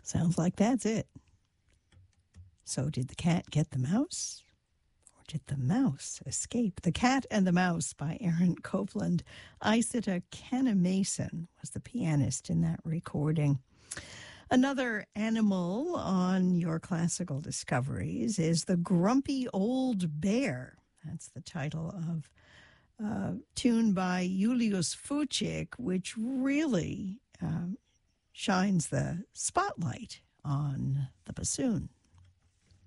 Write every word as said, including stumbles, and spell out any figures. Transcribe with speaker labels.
Speaker 1: Sounds like that's it. So did the cat get the mouse? Or did the mouse escape? The Cat and the Mouse by Aaron Copland. Isita Kenna Mason was the pianist in that recording. Another animal on your classical discoveries is the Grumpy Old Bear. That's the title of a tune by Julius Fučík, which really um, shines the spotlight on the bassoon.